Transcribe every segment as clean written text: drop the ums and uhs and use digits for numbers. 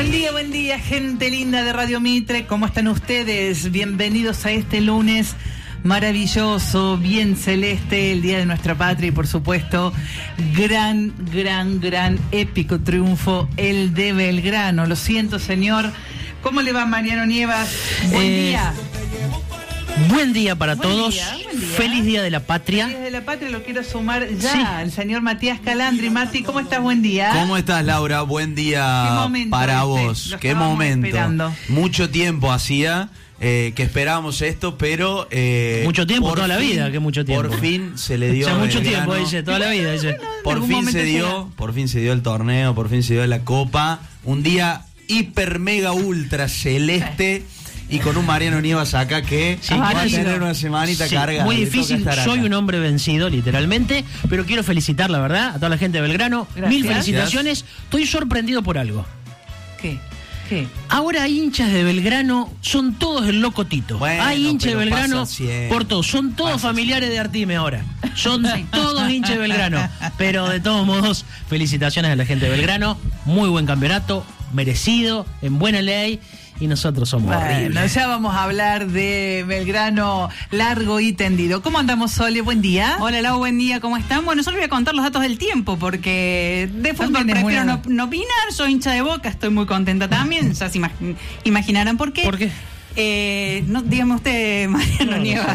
Buen día, gente linda de Radio Mitre. ¿Cómo están ustedes? Bienvenidos a este lunes maravilloso, bien celeste, el Día de Nuestra Patria y por supuesto, gran, épico triunfo, el de Belgrano. Lo siento, señor. ¿Cómo le va, Mariano Nievas? Buen día. Buen día para todos. Buen día. Feliz Día de la Patria. Feliz Día de la Patria, lo quiero sumar ya al señor Matías Calandri. Mati, ¿cómo estás? Buen día. ¿Cómo estás, Laura? Buen día para vos. Qué momento. Esperando. Mucho tiempo hacía que esperábamos esto, pero... mucho tiempo, toda la vida, que mucho tiempo. Por fin se le dio... O sea, mucho Belgrano. tiempo, dice, toda la vida. Dice. Por fin se dio el torneo, por fin se dio la Copa. Un día hiper, mega, ultra celeste. Y con un Mariano Nievas acá que va a tener una semanita cargada. Muy difícil, soy un hombre vencido, literalmente, pero quiero felicitar, la verdad, a toda la gente de Belgrano. Gracias. 1000 felicitaciones. Estoy sorprendido por algo. ¿Qué? Ahora hinchas de Belgrano son todos el loco Tito. Bueno, hay hinchas de Belgrano por todos. Son todos familiares de Artime ahora. Son todos hinchas de Belgrano. Pero de todos modos, felicitaciones a la gente de Belgrano. Muy buen campeonato, merecido, en buena ley. Y nosotros somos horribles. Ya vamos a hablar de Belgrano largo y tendido. ¿Cómo andamos, Sole? Buen día. Hola, Lau, buen día, ¿cómo están? Bueno, solo voy a contar los datos del tiempo, porque de fútbol prefiero no opinar. Soy hincha de Boca, estoy muy contenta también. Ya se imaginarán por qué. ¿Por qué? No, dígame usted, Mariano Nievas.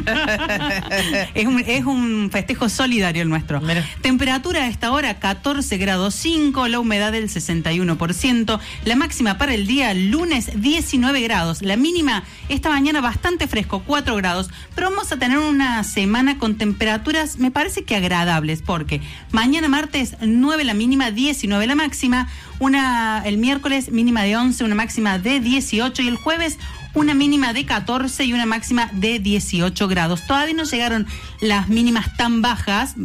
es un festejo solidario el nuestro. Mira. Temperatura a esta hora 14 grados 5, la humedad del 61%, la máxima para el día lunes 19 grados, la mínima esta mañana bastante fresco, 4 grados, pero vamos a tener una semana con temperaturas me parece que agradables, porque mañana martes 9 la mínima, 19 la máxima, el miércoles mínima de 11, una máxima de 18 y el jueves una mínima de 14 y una máxima de 18 grados. Todavía no llegaron las mínimas tan bajas,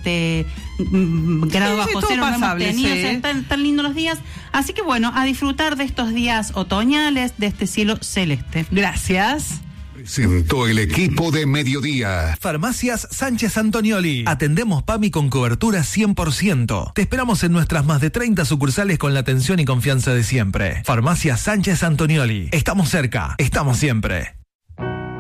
grado bajo cero no hemos tenido, o sea, tan lindos los días. Así que bueno, a disfrutar de estos días otoñales, de este cielo celeste. Gracias. Presentó el equipo de Mediodía. Farmacias Sánchez Antonioli. Atendemos PAMI con cobertura 100%. Te esperamos en nuestras más de 30 sucursales con la atención y confianza de siempre. Farmacias Sánchez Antonioli. Estamos cerca, estamos siempre.